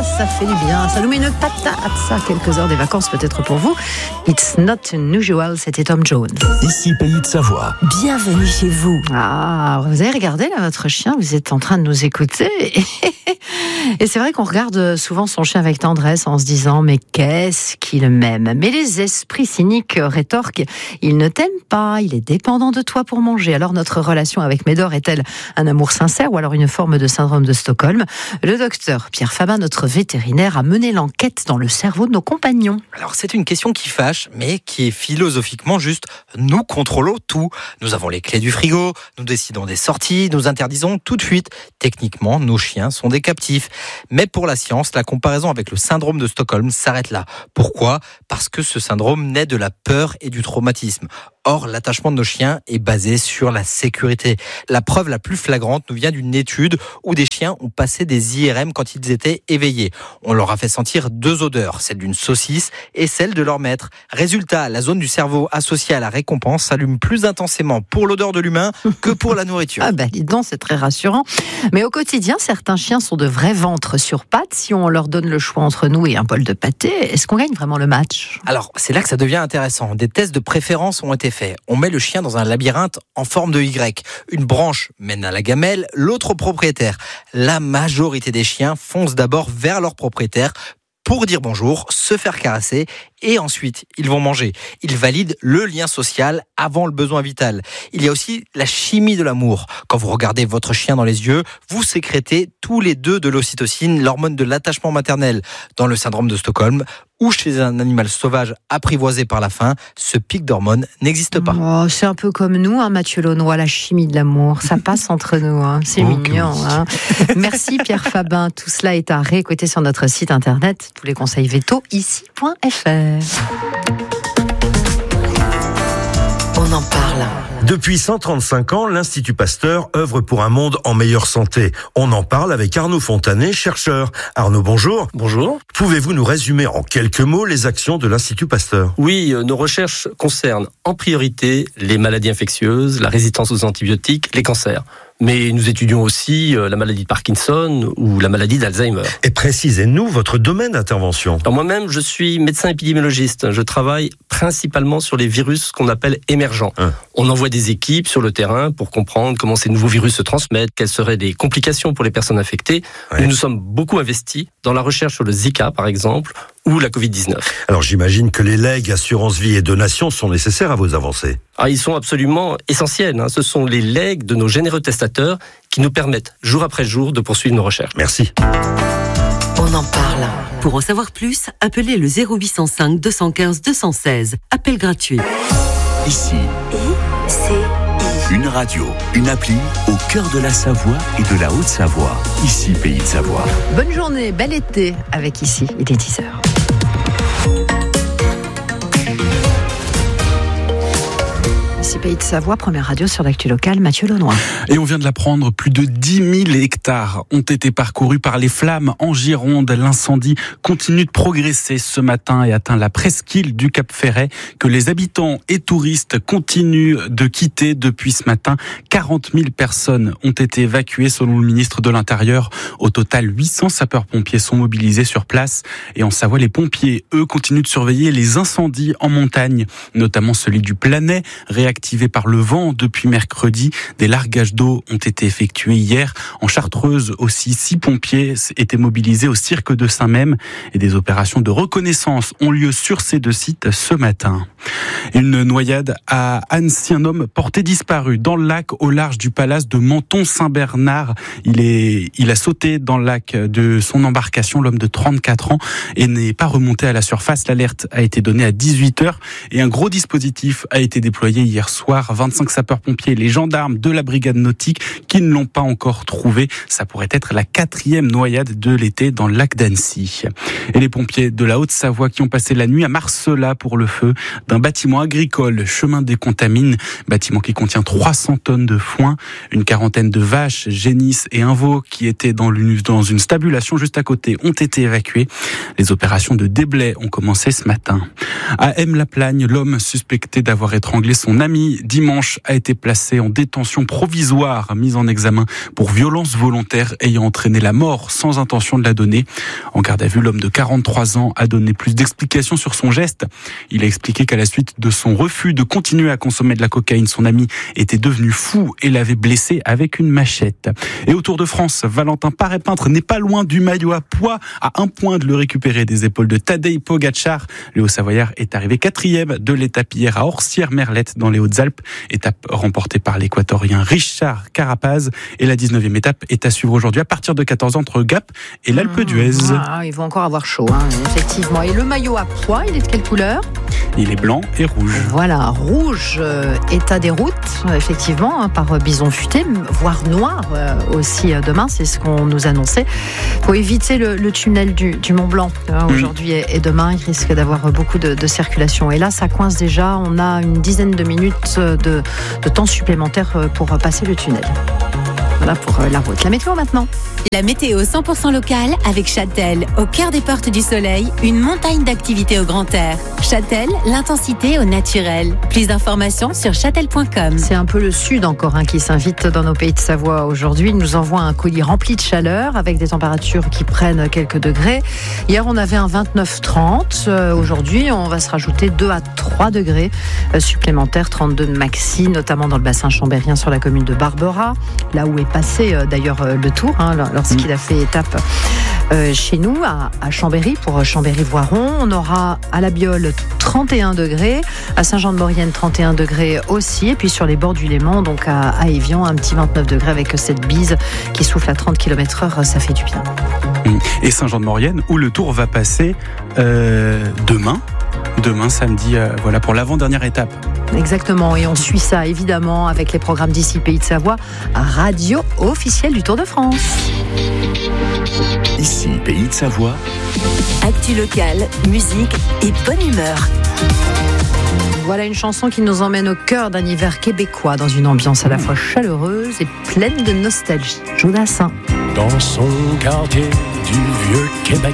ça fait du bien. Ça nous met une patate, ça. Quelques heures des vacances peut-être pour vous. It's not unusual, c'était Tom Jones. Ici, Pays de Savoie. Bienvenue chez vous. Ah, vous avez regardé là votre chien, vous êtes en train de nous écouter. Et c'est vrai qu'on regarde souvent son chien avec tendresse en se disant mais qu'est-ce qu'il m'aime. Mais les esprits cyniques rétorquent, il ne t'aime pas, il est dépendant de toi pour manger. Alors notre relation avec Médor est-elle un amour sincère ou alors une forme de syndrome de Stockholm? Le docteur Pierre Fabin, notre vétérinaire, a mené l'enquête dans le cerveau de nos compagnons. Alors c'est une question qui fâche, mais qui est philosophiquement juste. Nous contrôlons tout. Nous avons les clés du frigo, nous décidons des sorties, nous interdisons toute fuite. Techniquement, nos chiens sont des captifs. Mais pour la science, la comparaison avec le syndrome de Stockholm s'arrête là. Pourquoi ? Parce que ce syndrome naît de la peur et du traumatisme. Or, l'attachement de nos chiens est basé sur la sécurité. La preuve la plus flagrante nous vient d'une étude où des chiens ont passé des IRM quand ils étaient éveillés. On leur a fait sentir deux odeurs, celle d'une saucisse et celle de leur maître. Résultat, la zone du cerveau associée à la récompense s'allume plus intensément pour l'odeur de l'humain que pour la nourriture. Ah ben, dis donc, c'est très rassurant. Mais au quotidien, certains chiens sont de vrais ventres sur pattes. Si on leur donne le choix entre nous et un bol de pâté, est-ce qu'on gagne vraiment le match ? Alors, c'est là que ça devient intéressant. Des tests de préférence ont été faits. On met le chien dans un labyrinthe en forme de Y. Une branche mène à la gamelle, l'autre au propriétaire. La majorité des chiens foncent d'abord vers leur propriétaire pour dire bonjour, se faire caresser et ensuite ils vont manger. Ils valident le lien social avant le besoin vital. Il y a aussi la chimie de l'amour. Quand vous regardez votre chien dans les yeux, vous sécrétez tous les deux de l'ocytocine, l'hormone de l'attachement maternel. Dans le syndrome de Stockholm ou chez un animal sauvage apprivoisé par la faim, ce pic d'hormones n'existe pas. Oh, c'est un peu comme nous, hein, Mathieu Launois, la chimie de l'amour. Ça passe entre nous, hein. C'est mignon. Hein. Merci Pierre Fabin. Tout cela est à réécouter sur notre site internet. Tous les conseils veto, ici.fr. On en parle. Depuis 135 ans, l'Institut Pasteur œuvre pour un monde en meilleure santé. On en parle avec Arnaud Fontanet, chercheur. Arnaud, bonjour. Bonjour. Pouvez-vous nous résumer en quelques mots les actions de l'Institut Pasteur ? Oui, nos recherches concernent en priorité les maladies infectieuses, la résistance aux antibiotiques, les cancers. Mais nous étudions aussi la maladie de Parkinson ou la maladie d'Alzheimer. Et précisez-nous votre domaine d'intervention. Alors moi-même, je suis médecin épidémiologiste. Je travaille principalement sur les virus qu'on appelle émergents. On envoie des équipes sur le terrain pour comprendre comment ces nouveaux virus se transmettent, quelles seraient les complications pour les personnes infectées. Nous nous sommes beaucoup investis dans la recherche sur le Zika, par exemple, ou la Covid-19. Alors j'imagine que les legs, assurance vie et donations sont nécessaires à vos avancées. Ils sont absolument essentiels. Ce sont les legs de nos généreux testateurs qui nous permettent, jour après jour, de poursuivre nos recherches. Merci. On en parle. Pour en savoir plus, appelez le 0805 215 216. Appel gratuit. Ici, une radio, une appli au cœur de la Savoie et de la Haute-Savoie. Ici, Pays de Savoie. Bonne journée, bel été avec Ici, il est 10h. Ici Pays de Savoie, première radio sur l'actu locale, Mathieu Launois. Et on vient de l'apprendre, plus de 10 000 hectares ont été parcourus par les flammes en Gironde. L'incendie continue de progresser ce matin et atteint la presqu'île du Cap Ferret, que les habitants et touristes continuent de quitter depuis ce matin. 40 000 personnes ont été évacuées selon le ministre de l'Intérieur. Au total, 800 sapeurs-pompiers sont mobilisés sur place. Et en Savoie, les pompiers, eux, continuent de surveiller les incendies en montagne, notamment celui du Planay, réactivé par le vent depuis mercredi. Des largages d'eau ont été effectués hier. En Chartreuse aussi, 6 pompiers étaient mobilisés au cirque de Saint-Même et des opérations de reconnaissance ont lieu sur ces deux sites ce matin. Une noyade à Annecy, un homme porté disparu dans le lac au large du palace de Menton-Saint-Bernard. Il a sauté dans le lac de son embarcation, l'homme de 34 ans, et n'est pas remonté à la surface. L'alerte a été donnée à 18h et un gros dispositif a été déployé hier soir. 25 sapeurs-pompiers et les gendarmes de la brigade nautique qui ne l'ont pas encore trouvé. Ça pourrait être la 4e noyade de l'été dans le lac d'Annecy. Et les pompiers de la Haute-Savoie qui ont passé la nuit à Marcella pour le feu d'un bâtiment agricole, chemin des Contamines, bâtiment qui contient 300 tonnes de foin, une quarantaine de vaches, génisses et un veau qui étaient dans une stabulation juste à côté ont été évacués. Les opérations de déblai ont commencé ce matin. À M-la-Plagne, l'homme suspecté d'avoir étranglé son ami ami, dimanche, a été placé en détention provisoire, mis en examen pour violence volontaire ayant entraîné la mort sans intention de la donner. En garde à vue, l'homme de 43 ans a donné plus d'explications sur son geste. Il a expliqué qu'à la suite de son refus de continuer à consommer de la cocaïne, son ami était devenu fou et l'avait blessé avec une machette. Et au Tour de France, Valentin Paré-Peintre n'est pas loin du maillot à poids, à un point de le récupérer des épaules de Tadej Pogačar. Le Haut-Savoyard est arrivé 4e de l'étape hier à Orsières-Merlette dans les Hautes-Alpes. Étape remportée par l'Équatorien Richard Carapaz. Et la 19e étape est à suivre aujourd'hui à partir de 14h entre Gap et l'Alpe d'Huez. Ils vont encore avoir chaud, effectivement. Et le maillot à poids, il est de quelle couleur ? Il est blanc et rouge. Voilà, rouge, état des routes, effectivement, par Bison Futé, voire noir aussi demain, c'est ce qu'on nous annonçait. Il faut éviter le tunnel du Mont Blanc aujourd'hui et demain. Il risque d'avoir beaucoup de circulation. Et là, ça coince déjà. On a une dizaine de minutes de temps supplémentaire pour passer le tunnel. Voilà pour la route. La météo maintenant. La météo 100% locale avec Châtel, au cœur des portes du soleil, une montagne d'activités au grand air. Châtel, l'intensité au naturel. Plus d'informations sur châtel.com. C'est un peu le sud encore qui s'invite dans nos pays de Savoie aujourd'hui. Il nous envoie un colis rempli de chaleur avec des températures qui prennent quelques degrés. Hier, on avait un 29-30. Aujourd'hui, on va se rajouter 2 à 3 degrés supplémentaires, 32 de maxi, notamment dans le bassin chambérien sur la commune de Barbera, là où est passé d'ailleurs le Tour, lorsqu'il a fait étape chez nous, à Chambéry, pour Chambéry-Voiron. On aura à la Biole 31 degrés, à Saint-Jean-de-Maurienne 31 degrés aussi, et puis sur les bords du Léman, donc à Évian, un petit 29 degrés avec cette bise qui souffle à 30 km/h, ça fait du bien. Et Saint-Jean-de-Maurienne, où le Tour va passer demain samedi, voilà, pour l'avant-dernière étape. Exactement, et on suit ça évidemment avec les programmes d'ici Pays de Savoie, radio officielle du Tour de France. Ici Pays de Savoie. Actu locale, musique et bonne humeur. Voilà une chanson qui nous emmène au cœur d'un hiver québécois, dans une ambiance à la fois chaleureuse et pleine de nostalgie. Jodassin. Dans son quartier du vieux Québec,